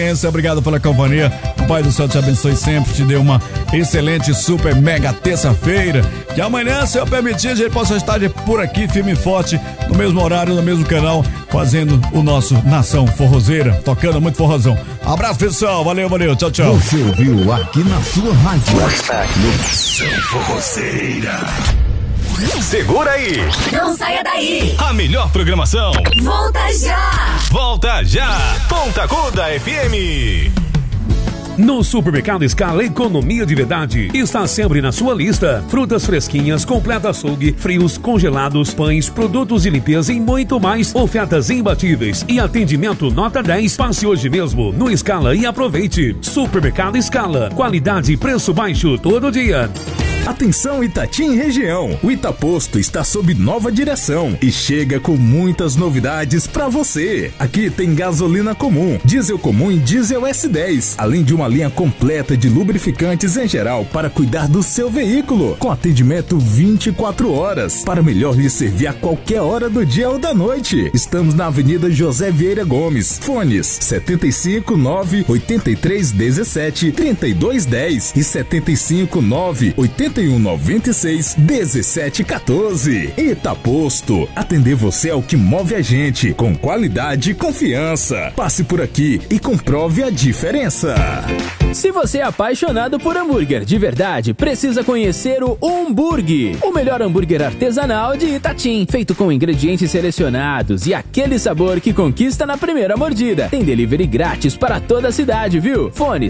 Obrigado pela companhia. O Pai do Céu te abençoe sempre, te dê uma excelente, super, mega terça-feira. Que amanhã, se eu permitir, a gente possa estar por aqui, firme e forte, no mesmo horário, no mesmo canal, fazendo o nosso Nação Forrozeira, tocando muito forrozão. Abraço, pessoal. Valeu, tchau, tchau. Você ouviu aqui na sua rádio. Nação Forrozeira. Segura aí. Não saia daí. A melhor programação. Volta já. Volta já. Ponta Aguda FM. No Supermercado Scala, economia de verdade está sempre na sua lista. Frutas fresquinhas, completo açougue, frios, congelados, pães, produtos de limpeza e muito mais. Ofertas imbatíveis e atendimento nota 10. Passe hoje mesmo no Scala e aproveite. Supermercado Scala, qualidade e preço baixo todo dia. Atenção Itatim região, o Itaposto está sob nova direção e chega com muitas novidades para você. Aqui tem gasolina comum, diesel comum e diesel S10, além de uma linha completa de lubrificantes em geral para cuidar do seu veículo, com atendimento 24 horas, para melhor lhe servir a qualquer hora do dia ou da noite. Estamos na Avenida José Vieira Gomes, fones 75 9 83 17 32 10 e 75 9 81 96 17 14. Itaposto, atender você é o que move a gente, com qualidade e confiança. Passe por aqui e comprove a diferença. Se você é apaixonado por hambúrguer de verdade, precisa conhecer o Umburg, o melhor hambúrguer artesanal de Itatim, feito com ingredientes selecionados e aquele sabor que conquista na primeira mordida. Tem delivery grátis para toda a cidade, viu? Fone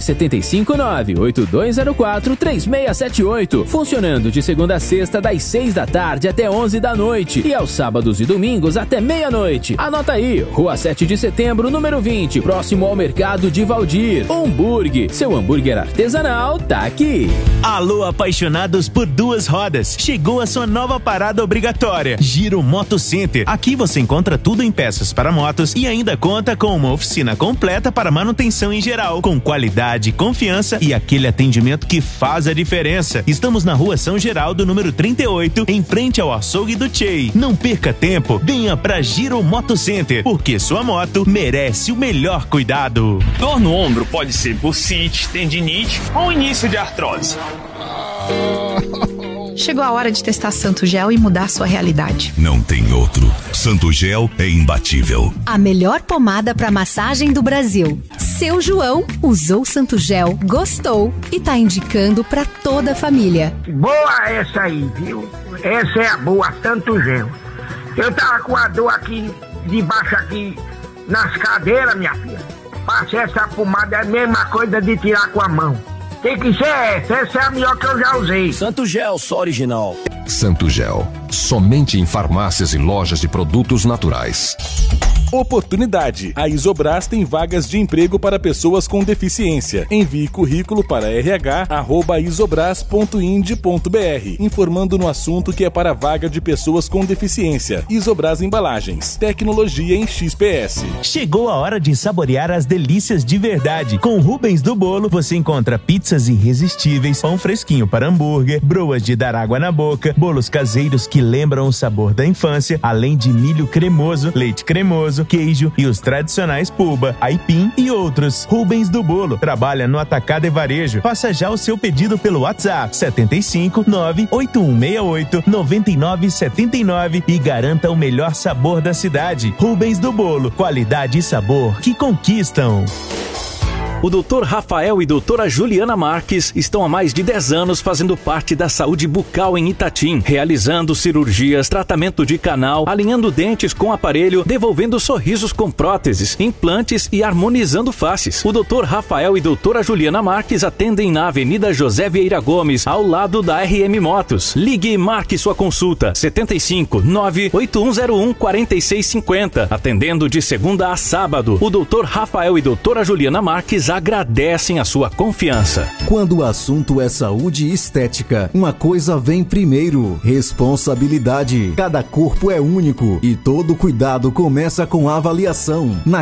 759-8204-3678. Funcionando de segunda a sexta, das 6 da tarde até 11 da noite. E aos sábados e domingos até meia-noite. Anota aí, Rua 7 de Setembro, número 20, próximo ao Mercado de Valdir. Umburg, seu hambúrguer artesanal tá aqui. Alô, apaixonados por duas rodas. Chegou a sua nova parada obrigatória, Giro Moto Center. Aqui você encontra tudo em peças para motos e ainda conta com uma oficina completa para manutenção em geral, com qualidade, confiança e aquele atendimento que faz a diferença. Estamos na Rua São Geraldo, número 38, em frente ao açougue do Tchê. Não perca tempo, venha pra Giro Moto Center, porque sua moto merece o melhor cuidado. Dor no ombro pode ser bursite, tendinite ou início de artrose. Chegou a hora de testar Santo Gel e mudar sua realidade. Não tem outro. Santo Gel é imbatível. A melhor pomada para massagem do Brasil. Seu João usou Santo Gel, gostou e tá indicando para toda a família. Boa essa aí, viu? Essa é a boa, Santo Gel. Eu tava com a dor aqui, debaixo aqui, nas cadeiras, minha filha. Passei essa pomada, é a mesma coisa de tirar com a mão. Tem que ser essa é a melhor que eu já usei. Santo Gel, só original. Santo Gel, somente em farmácias e lojas de produtos naturais. Oportunidade. A Isobras tem vagas de emprego para pessoas com deficiência. Envie currículo para rh@isobras.ind.br, informando no assunto que é para vaga de pessoas com deficiência. Isobras Embalagens, tecnologia em XPS. Chegou a hora de saborear as delícias de verdade. Com Rubens do Bolo, você encontra pizzas irresistíveis, pão fresquinho para hambúrguer, broas de dar água na boca, bolos caseiros que lembram o sabor da infância, além de milho cremoso, leite cremoso, queijo e os tradicionais puba, aipim e outros. Rubens do Bolo trabalha no atacado e varejo. Faça já o seu pedido pelo WhatsApp 75 98168 9979 e garanta o melhor sabor da cidade. Rubens do Bolo, qualidade e sabor que conquistam. O Dr. Rafael e doutora Juliana Marques estão há mais de 10 anos fazendo parte da saúde bucal em Itatim, realizando cirurgias, tratamento de canal, alinhando dentes com aparelho, devolvendo sorrisos com próteses, implantes e harmonizando faces. O Dr. Rafael e doutora Juliana Marques atendem na Avenida José Vieira Gomes, ao lado da RM Motos. Ligue e marque sua consulta 75 98101 4650. Atendendo de segunda a sábado. O Dr. Rafael e doutora Juliana Marques agradecem a sua confiança. Quando o assunto é saúde e estética, uma coisa vem primeiro: responsabilidade. Cada corpo é único e todo cuidado começa com a avaliação.